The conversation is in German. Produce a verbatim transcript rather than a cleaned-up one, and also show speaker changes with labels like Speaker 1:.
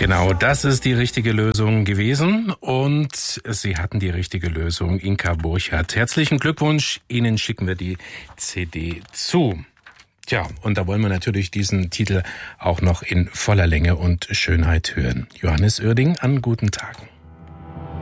Speaker 1: Genau, das ist die richtige Lösung gewesen und Sie hatten die richtige Lösung, Inka Burchardt. Herzlichen Glückwunsch, Ihnen schicken wir die C D zu. Tja, und da wollen wir natürlich diesen Titel auch noch in voller Länge und Schönheit hören. Johannes Oerding an guten Tagen.